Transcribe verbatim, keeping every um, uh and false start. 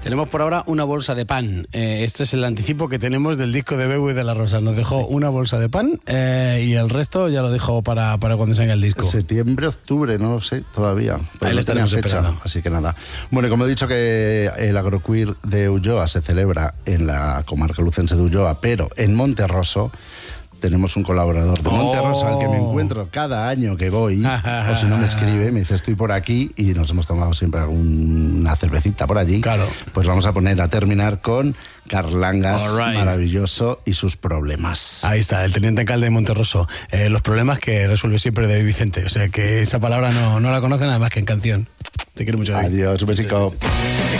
Tenemos por ahora una bolsa de pan. Eh, este es el anticipo que tenemos del disco de Bebo y de la Rosa. Nos dejó sí. una bolsa de pan eh, y el resto ya lo dejó para, para cuando salga el disco. Septiembre, octubre, no lo sé todavía. Ahí le estaremos esperando. Así que nada. Bueno, como he dicho que el agroqueer de Ulloa se celebra en la comarca lucense de Ulloa, pero en Monterroso tenemos un colaborador de Monterroso oh. al que me encuentro cada año que voy, o si no me escribe, me dice estoy por aquí y nos hemos tomado siempre alguna cervecita por allí. Claro. Pues vamos a poner a terminar con Carlangas, right. maravilloso, y sus problemas. Ahí está, el teniente alcalde de Monterroso. Eh, los problemas que resuelve siempre David Vicente. O sea que esa palabra no, no la conocen nada más que en canción. Te quiero mucho, David. Adiós, un besico.